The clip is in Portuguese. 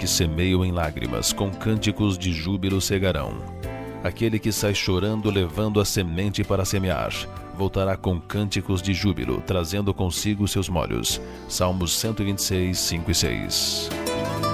que semeiam em lágrimas, com cânticos de júbilo cegarão. Aquele que sai chorando, levando a semente para semear, voltará com cânticos de júbilo, trazendo consigo seus molhos. Salmos 126, 5 e 6.